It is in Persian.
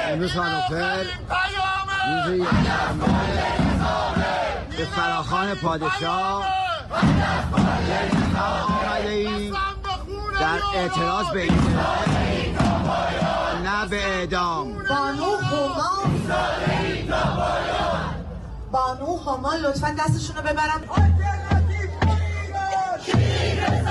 امروز هانوفر روز یکشنبه به فراخوان پادشاه آمده ایم در اعتراض به این نه به اعدام. بانو هما لطفا دستشون رو ببرن.